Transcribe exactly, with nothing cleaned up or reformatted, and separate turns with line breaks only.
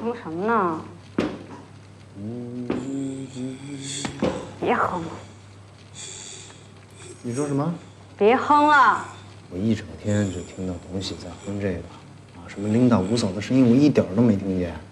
哼什么呢？别哼了。
你说什么？
别哼了。
我一整天就听到东西在哼这个，啊，什么领导五嫂的声音，我一点都没听见。